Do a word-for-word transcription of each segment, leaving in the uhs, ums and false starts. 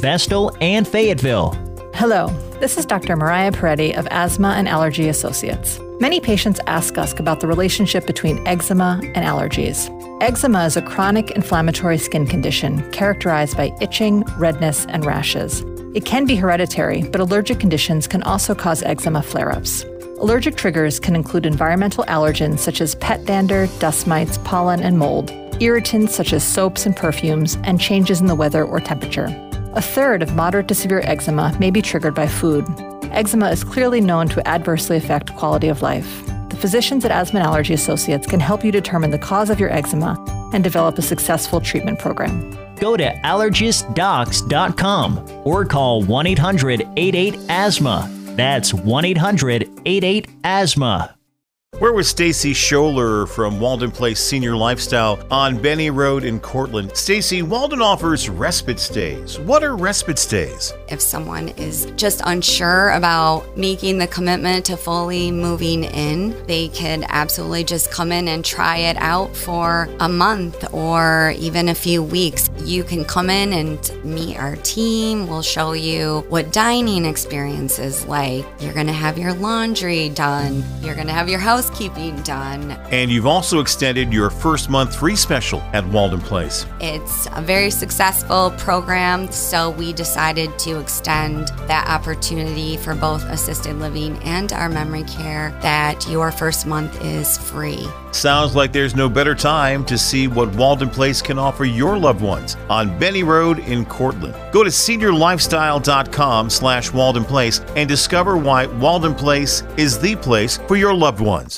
Vestal, and Fayetteville. Hello, this is Doctor Mariah Peretti of Asthma and Allergy Associates. Many patients ask us about the relationship between eczema and allergies. Eczema is a chronic inflammatory skin condition characterized by itching, redness, and rashes. It can be hereditary, but allergic conditions can also cause eczema flare-ups. Allergic triggers can include environmental allergens such as pet dander, dust mites, pollen, and mold, irritants such as soaps and perfumes, and changes in the weather or temperature. A third of moderate to severe eczema may be triggered by food. Eczema is clearly known to adversely affect quality of life. The physicians at Asthma and Allergy Associates can help you determine the cause of your eczema and develop a successful treatment program. Go to allergist docs dot com or call one eight hundred eight eight asthma. That's one eight hundred eight eight asthma. We're with Stacy Scholler from Walden Place Senior Lifestyle on Benny Road in Cortland. Stacy, Walden offers respite stays. What are respite stays? If someone is just unsure about making the commitment to fully moving in, they could absolutely just come in and try it out for a month or even a few weeks. You can come in and meet our team. We'll show you what dining experience is like. You're going to have your laundry done. You're going to have your house housekeeping done. And you've also extended your first month free special at Walden Place. It's a very successful program, so we decided to extend that opportunity for both assisted living and our memory care, that your first month is free. Sounds like there's no better time to see what Walden Place can offer your loved ones on Benny Road in Cortland. Go to senior lifestyle dot com slash Walden Place and discover why Walden Place is the place for your loved ones.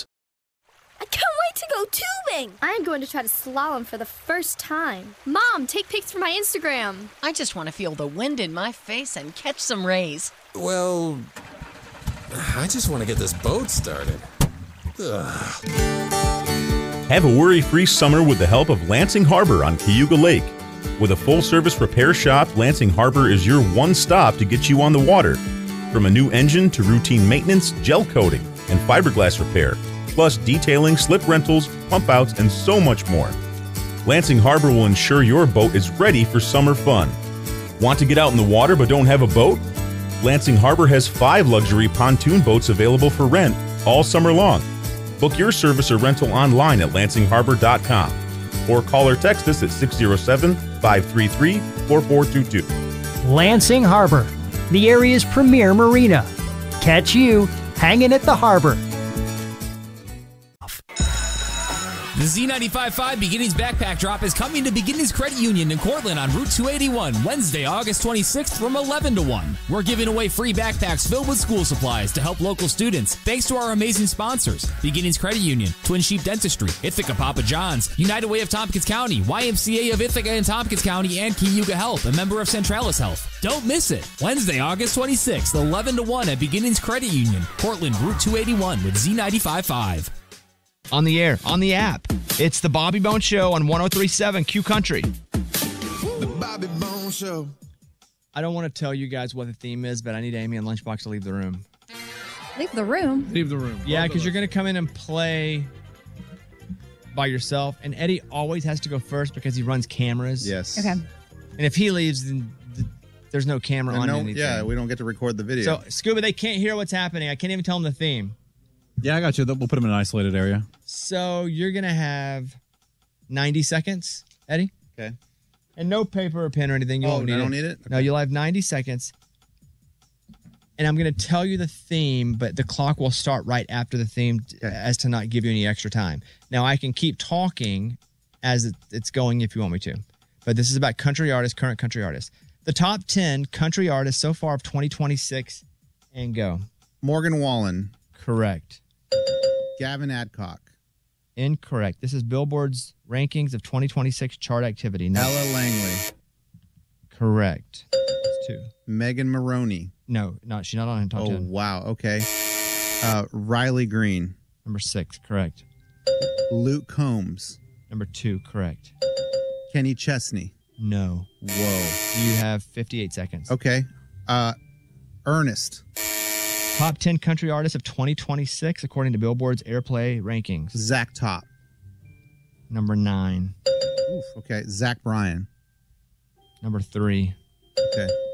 I can't wait to go tubing! I'm going to try to slalom for the first time. Mom, take pics for my Instagram. I just want to feel the wind in my face and catch some rays. Well, I just want to get this boat started. Ugh. Have a worry-free summer with the help of Lansing Harbor on Cayuga Lake. With a full-service repair shop, Lansing Harbor is your one stop to get you on the water. From a new engine to routine maintenance, gel coating, and fiberglass repair, plus detailing, slip rentals, pump outs, and so much more. Lansing Harbor will ensure your boat is ready for summer fun. Want to get out in the water but don't have a boat? Lansing Harbor has five luxury pontoon boats available for rent all summer long. Book your service or rental online at lansing harbor dot com or call or text us at six oh seven, five three three, four four two two. Lansing Harbor, the area's premier marina. Catch you hanging at the harbor. The Z ninety-five point five Beginnings Backpack Drop is coming to Beginnings Credit Union in Cortland on Route two eighty-one, Wednesday, August twenty-sixth from eleven to one. We're giving away free backpacks filled with school supplies to help local students, thanks to our amazing sponsors: Beginnings Credit Union, Twin Sheep Dentistry, Ithaca Papa John's, United Way of Tompkins County, Y M C A of Ithaca and Tompkins County, and Cayuga Health, a member of Centralis Health. Don't miss it. Wednesday, August twenty-sixth, eleven to one at Beginnings Credit Union, Cortland, Route two eighty-one with Z ninety-five point five. On the air, on the app. It's the Bobby Bone Show on one oh three point seven Q Country. The Bobby Bone Show. I don't want to tell you guys what the theme is, but I need Amy and Lunchbox to leave the room. Leave the room? Leave the room. Yeah, because you're going to come in and play by yourself. And Eddie always has to go first because he runs cameras. Yes. Okay. And if he leaves, then th- there's no camera And on no, anything. Yeah, we don't get to record the video. So, Scuba, they can't hear what's happening. I can't even tell them the theme. Yeah, I got you. We'll put them in an isolated area. So you're going to have ninety seconds, Eddie. Okay. And no paper or pen or anything. You oh, won't need I it. don't need it? No, you'll have ninety seconds. And I'm going to tell you the theme, but the clock will start right after the theme okay. as to not give you any extra time. Now, I can keep talking as it's going if you want me to. But this is about country artists, current country artists. The top ten country artists so far of twenty twenty-six, and go. Morgan Wallen. Correct. Gavin Adcock. Incorrect. This is Billboard's rankings of twenty twenty-six chart activity. No. Ella Langley. Correct. That's two. Megan Maroney. No, not she's not on top oh, ten. Oh, wow. Okay. Uh, Riley Green. Number six. Correct. Luke Combs. Number two. Correct. Kenny Chesney. No. Whoa. You have fifty-eight seconds. Okay. Uh, Ernest. Top ten country artists of twenty twenty-six, according to Billboard's Airplay rankings. Zach Top. Number nine. Oof, okay. Zach Bryan. Number three. Okay.